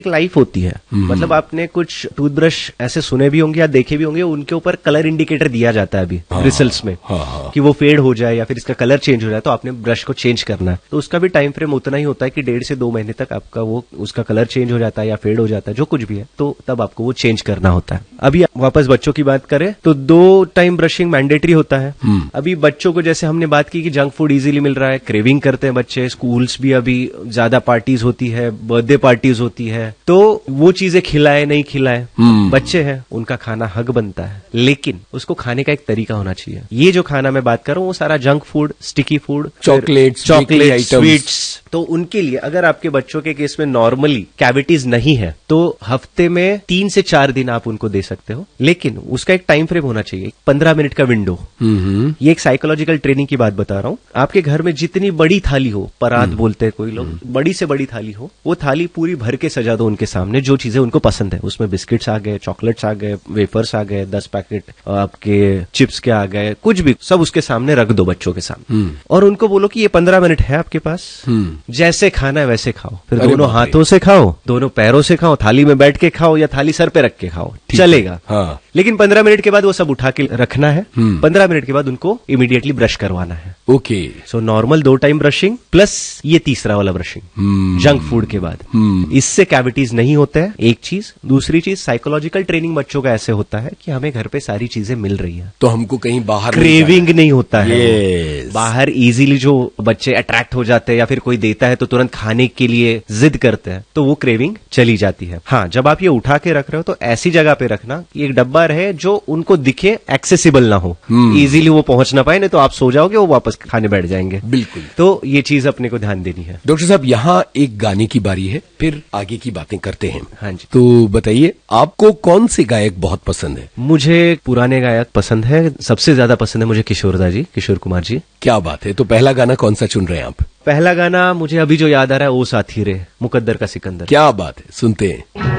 एक लाइफ होती है। मतलब आपने कुछ टूथब्रश ऐसे सुने भी होंगे या देखे भी होंगे, उनके ऊपर कलर इंडिकेटर दिया जाता है अभी रिजल्ट्स में, कि वो फेड हो जाए या फिर इसका कलर चेंज हो जाए, तो आपने ब्रश को चेंज करना है। तो उसका भी टाइम फ्रेम उतना ही होता है कि 1.5 से 2 महीने तक आपका वो उसका कलर चेंज हो जाता है या फेड हो जाता है, जो कुछ भी है, तो तब आपको वो चेंज करना होता है। अभी वापस बच्चों की बात करें तो 2 टाइम ब्रशिंग मैंडेटरी होता है। अभी बच्चों को जैसे हमने बात की कि जंक फूड इजीली मिल रहा है, क्रेविंग करते हैं बच्चे, स्कूल्स भी अभी ज्यादा पार्टीज होती है, बर्थडे पार्टीज होती है, तो वो चीजें खिलाए नहीं खिलाए, बच्चे हैं उनका खाना हक बनता है, लेकिन उसको खाने का एक तरीका होना चाहिए। ये जो खाना मैं बात कर रहा हूँ वो सारा junk food, sticky food, chocolate, sweets, तो उनके लिए अगर आपके बच्चों के केस में नॉर्मली कैविटीज नहीं है तो हफ्ते में 3 से 4 दिन आप उनको दे सकते हो, लेकिन उसका एक टाइम फ्रेम होना चाहिए, 15 मिनट का विंडो। ये एक साइकोलॉजिकल ट्रेनिंग की बात बता रहा हूँ। आपके घर में जितनी बड़ी थाली हो, परात बोलते हैं कोई लोग, बड़ी से बड़ी थाली हो, वो थाली पूरी भर के सजा दो उनके सामने, जो चीजें उनको पसंद है। उसमें बिस्किट्स आ गए, चॉकलेट्स आ गए, वेफर्स आ गए, 10 पैकेट आपके चिप्स के आ गए, कुछ भी, सब उसके सामने रख दो बच्चों के सामने, और उनको बोलो कि ये 15 मिनट है आपके पास, जैसे खाना है वैसे खाओ। फिर दोनों हाथों से खाओ, दोनों पैरों से खाओ, थाली में बैठ के खाओ या थाली सर पे रख के खाओ, चलेगा। हाँ। लेकिन 15 मिनट के बाद वो सब उठा के रखना है। 15 मिनट के बाद उनको इमीडिएटली ब्रश करवाना है। Okay. So normal 2 time brushing plus ये तीसरा वाला ब्रशिंग जंक फूड के बाद। इससे कैविटीज नहीं होते हैं, एक चीज। दूसरी चीज, साइकोलॉजिकल ट्रेनिंग बच्चों का ऐसे होता है कि हमें घर पे सारी चीजें मिल रही है, तो हमको कहीं बाहर क्रेविंग नहीं होता है। Yes. बाहर इजीली जो बच्चे अट्रैक्ट हो जाते हैं या फिर कोई देता है तो तुरंत खाने के लिए जिद करते हैं, तो वो क्रेविंग चली जाती है। हाँ, जब आप ये उठा के रख रहे हो तो ऐसी जगह पे रखना, एक डब्बा रहे जो उनको दिखे, एक्सेसिबल ना हो, इजीली वो पहुंच ना पाए, नहीं तो आप सो जाओगे, वो वापस खाने बैठ जाएंगे। बिल्कुल। तो ये चीज अपने को ध्यान देनी है। डॉक्टर साहब, यहाँ एक गाने की बारी है, फिर आगे की बातें करते हैं। हाँ जी। तो बताइए, आपको कौन से गायक बहुत पसंद है? मुझे पुराने गायक पसंद है, सबसे ज्यादा पसंद है मुझे किशोरदा जी, किशोर कुमार जी। क्या बात है। तो पहला गाना कौन सा चुन रहे हैं आप? पहला गाना मुझे अभी जो याद आ रहा है, ओ साथी रे, मुकद्दर का सिकंदर। क्या बात है, सुनते हैं।